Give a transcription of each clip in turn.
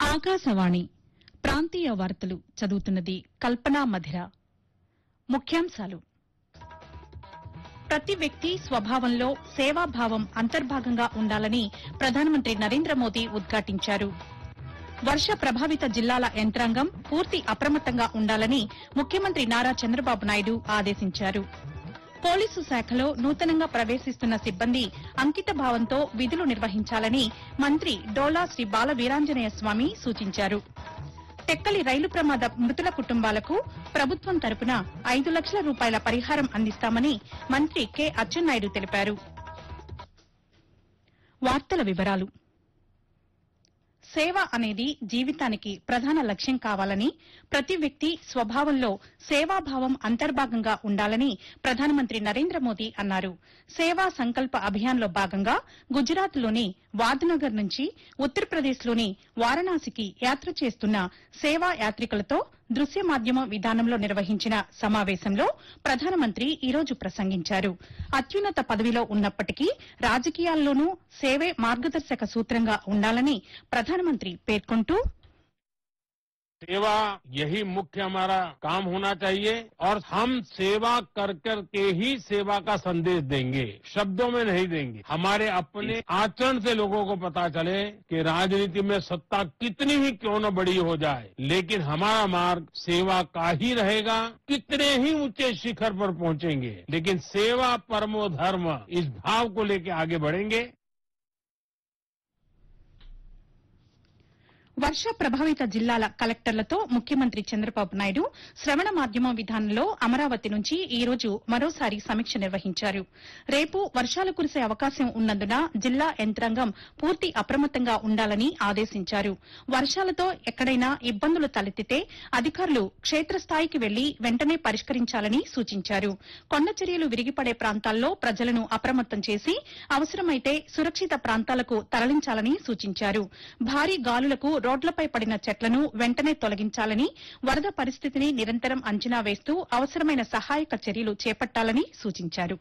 ఆకాశవాణి ప్రాంతీయ వార్తలు చదువుతున్నది కల్పనా మధిర. ముఖ్యాంశాలు: ప్రతి వ్యక్తి స్వభావంలో సేవాభావం అంతర్భాగంగా ఉండాలని ప్రధానమంత్రి నరేంద్ర మోదీ ఉద్ఘాటించారు. వర్ష ప్రభావిత జిల్లాల యంత్రాంగం పూర్తి అప్రమత్తంగా ఉండాలని ముఖ్యమంత్రి నారా చంద్రబాబు నాయుడు ఆదేశించారు. పోలీసు శాఖలో నూతనంగా ప్రవేశిస్తున్న సిబ్బంది అంకితభావంతో విధులు నిర్వహించాలని మంత్రి డోలా శ్రీ బాల వీరాంజనేయ స్వామి సూచించారు. టెక్కలి రైలు ప్రమాద మృతుల కుటుంబాలకు ప్రభుత్వం తరపున 5 లక్షల రూపాయల పరిహారం అందిస్తామని మంత్రి కె అచ్చెన్నాయుడు తెలిపారు. వార్తల వివరాలు: సేవ అనేది జీవితానికి ప్రధాన లక్ష్యం కావాలని, ప్రతి వ్యక్తి స్వభావంలో సేవాభావం అంతర్భాగంగా ఉండాలని ప్రధానమంత్రి నరేంద్ర మోదీ అన్నారు. సేవా సంకల్ప అభియాన్లో భాగంగా గుజరాత్లోని వాద్నగర్ నుంచి ఉత్తరప్రదేశ్లోని వారణాసికి యాత్ర చేస్తున్న సేవా యాత్రికులతో దృశ్య మాధ్యమ విధానంలో నిర్వహించిన సమావేశంలో ప్రధానమంత్రి ఈ రోజు ప్రసంగించారు. అత్యున్నత పదవిలో ఉన్నప్పటికీ రాజకీయాల్లోనూ సేవే మార్గదర్శక సూత్రంగా ఉండాలని ప్రధానమంత్రి పేర్కొంటూ, सेवा यही मुख्य हमारा काम होना चाहिए और हम सेवा कर कर के ही सेवा का संदेश देंगे, शब्दों में नहीं देंगे. हमारे अपने आचरण से लोगों को पता चले कि राजनीति में सत्ता कितनी ही क्यों न बड़ी हो जाए, लेकिन हमारा मार्ग सेवा का ही रहेगा. कितने ही ऊंचे शिखर पर पहुंचेंगे, लेकिन सेवा परमो धर्म इस भाव को लेकर आगे बढ़ेंगे. వర్ష ప్రభావిత జిల్లాల కలెక్టర్లతో ముఖ్యమంత్రి చంద్రబాబు నాయుడు శ్రవణ మాధ్యమం విధానంలో అమరావతి నుంచి ఈ రోజు మరోసారి సమీక్ష నిర్వహించారు. రేపు వర్షాలు కురిసే అవకాశం ఉన్నందున జిల్లా యంత్రాంగం పూర్తి అప్రమత్తంగా ఉండాలని ఆదేశించారు. వర్షాలతో ఎక్కడైనా ఇబ్బందులు తలెత్తితే అధికారులు క్షేత్రస్థాయికి వెళ్లి వెంటనే పరిష్కరించాలని సూచించారు. కొండ చర్యలు విరిగిపడే ప్రాంతాల్లో ప్రజలను అప్రమత్తం చేసి అవసరమైతే సురక్షిత ప్రాంతాలకు తరలించాలని సూచించారు. భారీ గాలులకు రోడ్లపై పడిన చెట్లను వెంటనే తొలగించాలని, వరద పరిస్థితిని నిరంతరం అంచనా వేస్తూ అవసరమైన సహాయక చర్యలు చేపట్టాలని సూచించారు.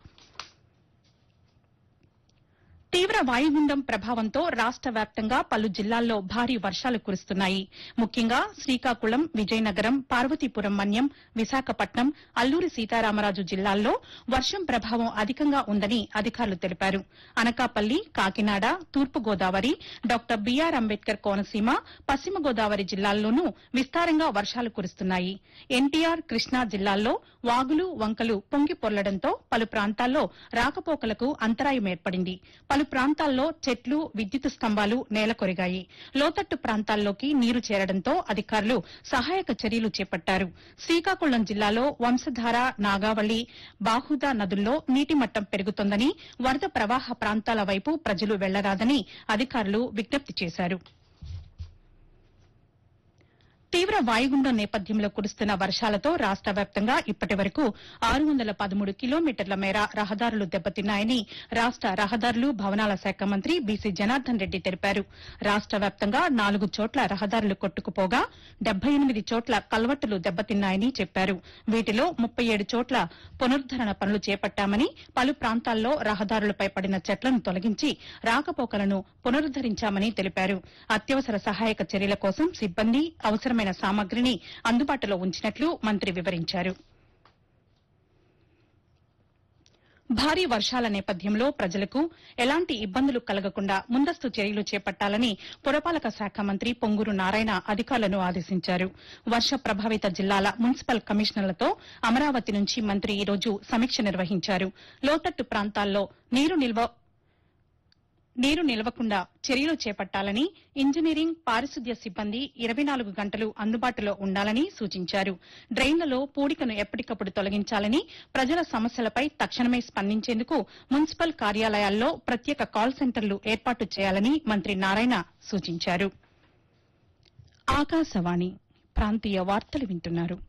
తీవ్ర వాయుగుండం ప్రభావంతో రాష్ట వ్యాప్తంగా పలు జిల్లాల్లో భారీ వర్షాలు కురుస్తున్నాయి. ముఖ్యంగా శ్రీకాకుళం, విజయనగరం, పార్వతీపురం మన్యం, విశాఖపట్నం, అల్లూరి సీతారామరాజు జిల్లాల్లో వర్షం ప్రభావం అధికంగా ఉందని అధికారులు తెలిపారు. అనకాపల్లి, కాకినాడ, తూర్పుగోదావరి, డాక్టర్ బీఆర్ అంబేద్కర్ కోనసీమ, పశ్చిమ గోదావరి జిల్లాల్లోనూ విస్తారంగా వర్షాలు కురుస్తున్నాయి. ఎన్టీఆర్, కృష్ణా జిల్లాల్లో వాగులు, వంకలు పొంగి పొర్లడంతో పలు ప్రాంతాల్లో రాకపోకలకు అంతరాయం ఏర్పడింది. పలు ప్రాంతాల్లో చెట్లు, విద్యుత్ స్తంభాలు నేలకొరిగాయి. లోతట్టు ప్రాంతాల్లోకి నీరు చేరడంతో అధికారులు సహాయక చర్యలు చేపట్టారు. శ్రీకాకుళం జిల్లాలో వంశధార, నాగావళి, బాహుదా నదుల్లో నీటి మట్టం పెరుగుతోందని, వరద ప్రవాహ ప్రాంతాల వైపు ప్రజలు వెళ్లరాదని అధికారులు విజ్ఞప్తి చేశారు. తీవ్ర వాయుగుండం నేపథ్యంలో కురుస్తున్న వర్షాలతో రాష్ట వ్యాప్తంగా ఇప్పటి వరకు 613 కిలోమీటర్ల మేర రహదారులు దెబ్బతిన్నాయని రాష్ట రహదారులు, భవనాల శాఖ మంత్రి బీసీ జనార్దన్ రెడ్డి తెలిపారు. రాష్ట వ్యాప్తంగా 4 చోట్ల రహదారులు కొట్టుకుపోగా 78 చోట్ల కల్వట్టులు దెబ్బతిన్నాయని చెప్పారు. వీటిలో 37 చోట్ల పునరుద్దరణ పనులు చేపట్టామని, పలు ప్రాంతాల్లో రహదారులపై పడిన చెట్లను తొలగించి రాకపోకలను పునరుద్దరించామని తెలిపారు. అత్యవసర సహాయక చర్యల కోసం సిబ్బంది, అవసరమైన సామగ్రిని అందుబాటులో ఉంచినట్లు మంత్రి వివరించారు. భారీ వర్షాల నేపథ్యంలో ప్రజలకు ఎలాంటి ఇబ్బందులు కలగకుండా ముందస్తు చర్యలు చేపట్టాలని పురపాలక శాఖ మంత్రి పొంగూరు నారాయణ అధికారులను ఆదేశించారు. వర్ష ప్రభావిత జిల్లాల మున్సిపల్ కమిషనర్లతో అమరావతి నుంచి మంత్రి ఈ రోజు సమీక్ష నిర్వహించారు. లోతట్టు ప్రాంతాల్లో నీరు నిలవకుండా చర్యలు చేపట్టాలని, ఇంజనీరింగ్, పారిశుద్ధ్య సిబ్బంది 24 గంటలు అందుబాటులో ఉండాలని సూచించారు. డ్రైన్లలో పూడికను ఎప్పటికప్పుడు తొలగించాలని, ప్రజల సమస్యలపై తక్షణమే స్పందించేందుకు మున్సిపల్ కార్యాలయాల్లో ప్రత్యేక కాల్ సెంటర్లు ఏర్పాటు చేయాలని మంత్రి నారాయణ సూచించారు. ఆకాశవాణి ప్రాంతీయ వార్తలు వింటున్నారు.